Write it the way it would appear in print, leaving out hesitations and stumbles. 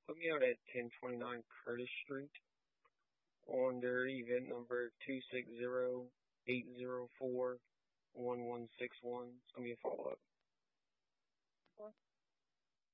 Put me out at 1029 Curtis Street on their event number 260-804-1161. It's going to be a follow-up.